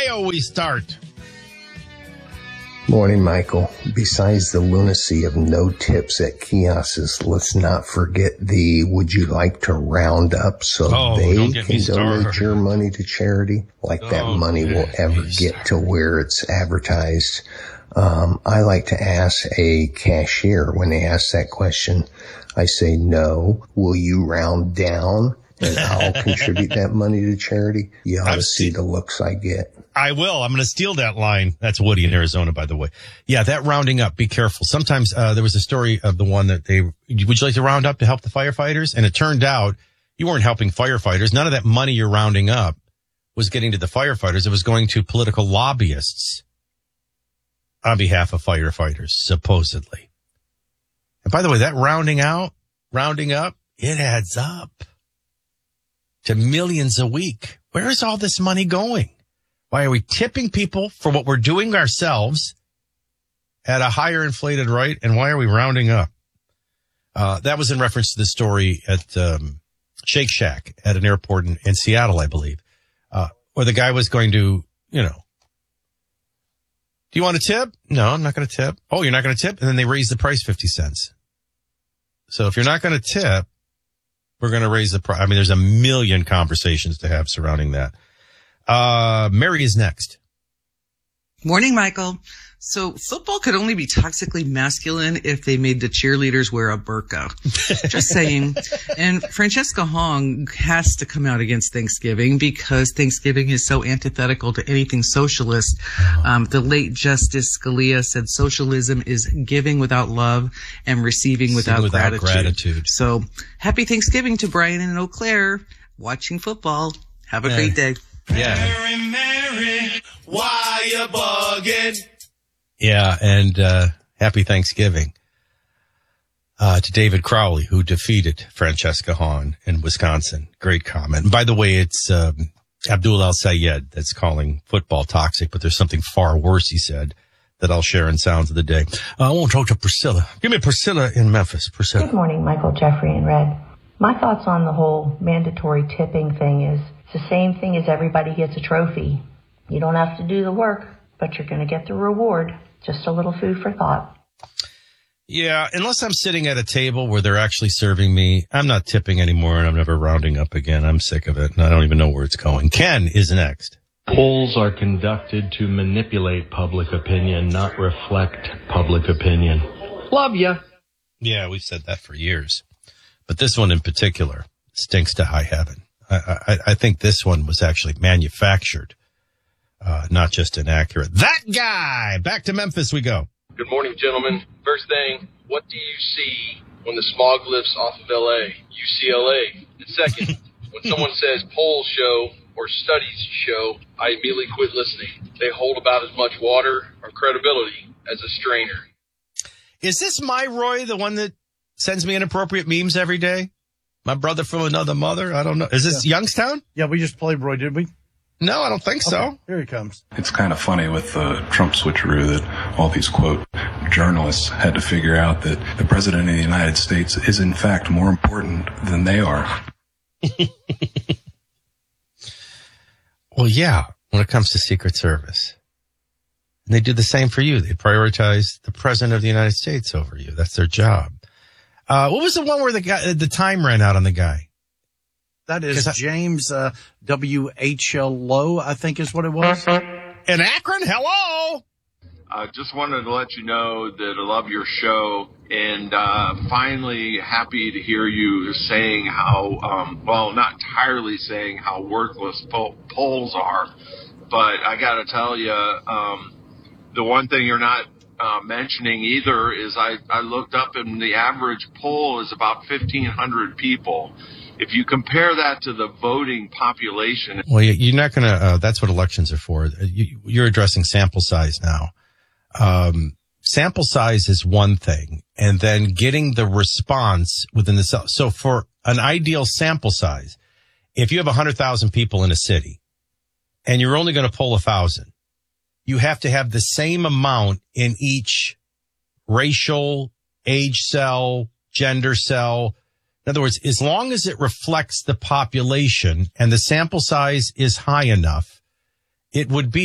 Ohio we start. Morning, Michael. Besides the lunacy of no tips at kiosks, let's not forget the would you like to round up so they can donate your money to charity? Like that money will ever get to where it's advertised. I like to ask a cashier when they ask that question. I say, no, will you round down and I'll contribute that money to charity? You ought to see the looks I get. I will. I'm going to steal that line. That's Woody in Arizona, by the way. Yeah, that rounding up, be careful. Sometimes there was a story of the one that would you like to round up to help the firefighters? And it turned out you weren't helping firefighters. None of that money you're rounding up was getting to the firefighters. It was going to political lobbyists on behalf of firefighters, supposedly. And by the way, that rounding up, it adds up to millions a week. Where is all this money going? Why are we tipping people for what we're doing ourselves at a higher inflated rate? And why are we rounding up? That was in reference to the story at Shake Shack at an airport in Seattle, I believe, where the guy was going to, do you want a tip? No, I'm not going to tip. Oh, you're not going to tip? And then they raise the price 50 cents. So if you're not going to tip, we're going to raise the price. I mean, there's a million conversations to have surrounding that. Mary is next. Morning, Michael. So football could only be toxically masculine if they made the cheerleaders wear a burqa. Just saying. And Francesca Hong has to come out against Thanksgiving because Thanksgiving is so antithetical to anything socialist. The late Justice Scalia said socialism is giving without love and receiving without gratitude. So happy Thanksgiving to Brian and Eau Claire watching football. Have a great day. Yeah. Mary, why you bugging? Yeah, and happy Thanksgiving to David Crowley, who defeated Francesca Hahn in Wisconsin. Great comment. And by the way, it's Abdul Al-Sayed that's calling football toxic, but there's something far worse, he said, that I'll share in Sounds of the Day. I won't talk to Priscilla. Give me Priscilla in Memphis. Priscilla. Good morning, Michael, Jeffrey, and Red. My thoughts on the whole mandatory tipping thing is it's the same thing as everybody gets a trophy. You don't have to do the work, but you're going to get the reward. Just a little food for thought. Yeah, unless I'm sitting at a table where they're actually serving me, I'm not tipping anymore, and I'm never rounding up again. I'm sick of it, and I don't even know where it's going. Ken is next. Polls are conducted to manipulate public opinion, not reflect public opinion. Love ya. Yeah, we've said that for years. But this one in particular stinks to high heaven. I think this one was actually manufactured, not just inaccurate. That guy! Back to Memphis we go. Good morning, gentlemen. First thing, what do you see when the smog lifts off of L.A.? UCLA. And second, when someone says polls show or studies show, I immediately quit listening. They hold about as much water or credibility as a strainer. Is this my Roy, the one that sends me inappropriate memes every day? My brother from another mother? I don't know. Is this Youngstown? Yeah, we just played Roy, did we? No, I don't think so. Here he comes. It's kind of funny with the Trump switcheroo that all these, quote, journalists had to figure out that the president of the United States is, in fact, more important than they are. Well, yeah, when it comes to Secret Service. And they do the same for you. They prioritize the president of the United States over you. That's their job. What was the one where the time ran out on the guy? That is James W.H.L. Lowe, I think is what it was. In Akron? Hello! I just wanted to let you know that I love your show, and finally happy to hear you saying how, not entirely saying how worthless polls are, but I got to tell you, the one thing you're not mentioning either is I looked up, and the average poll is about 1,500 people. If you compare that to the voting population. Well, you're not going to, that's what elections are for. You're addressing sample size now. Sample size is one thing, and then getting the response within the, so for an ideal sample size, if you have 100,000 people in a city and you're only going to poll 1,000, you have to have the same amount in each racial, age cell, gender cell. In other words, as long as it reflects the population and the sample size is high enough, it would be